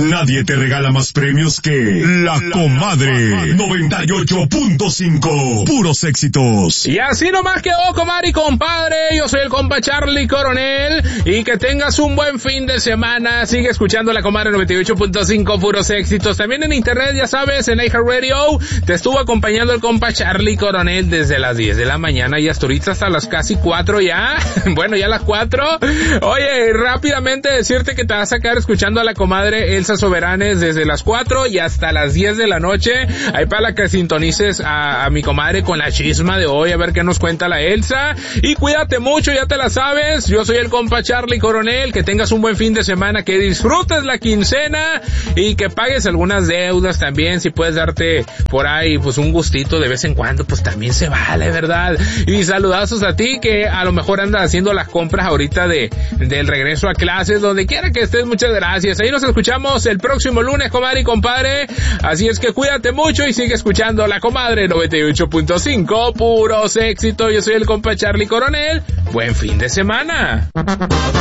Nadie te regala más premios que La Comadre 98.5. Puros éxitos. Y así nomás quedó, comadre y compadre. Yo soy el compa Charlie Coronel. Y que tengas un buen fin de semana. Sigue escuchando La Comadre 98.5, puros éxitos. También en internet, ya sabes, en iHeartRadio. Te estuvo acompañando el compa Charlie Coronel desde las 10 de la mañana y hasta ahorita hasta las casi 4 ya. Bueno, ya las 4. Oye, rápidamente decirte que te vas a quedar escuchando a la comadre Elsa Soberanes desde las 4 y hasta las 10 de la noche. Ahí para que sintonices a mi comadre con la chisma de hoy, a ver qué nos cuenta la Elsa. Y cuídate mucho, ya te la sabes. Yo soy el compa Charlie Coronel. Que tengas un buen fin de semana, que disfrutes la quincena y que pagues algunas deudas también. Si puedes darte por ahí pues un gustito de vez en cuando, pues también se vale, ¿verdad? Y saludazos a ti que a lo mejor andas haciendo las compras ahorita del regreso a clases, donde quiera que estés. Muchas gracias. Ahí nos escuchamos el próximo lunes, comadre y compadre. Así es que cuídate mucho y sigue escuchando La Comadre 98.5, puros éxitos. Yo soy el compa Charlie Coronel. Buen fin de semana.